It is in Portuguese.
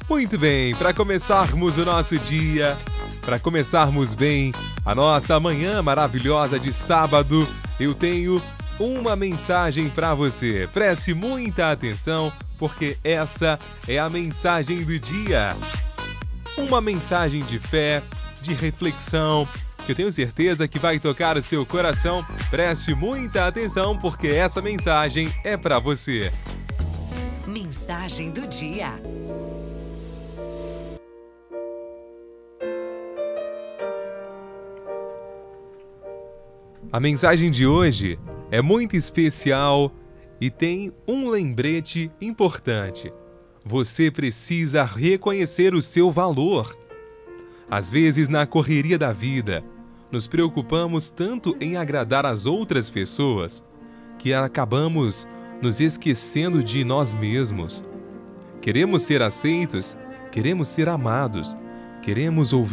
Muito bem, para começarmos o nosso dia, para começarmos bem a nossa manhã maravilhosa de sábado, eu tenho uma mensagem para você. Preste muita atenção, porque essa é a mensagem do dia. Uma mensagem de fé, de reflexão, que eu tenho certeza que vai tocar o seu coração. Preste muita atenção, porque essa mensagem é para você. Mensagem do dia. A mensagem de hoje é muito especial e tem um lembrete importante. Você precisa reconhecer o seu valor. Às vezes, na correria da vida, nos preocupamos tanto em agradar as outras pessoas que acabamos nos esquecendo de nós mesmos. Queremos ser aceitos, queremos ser amados, queremos ouvir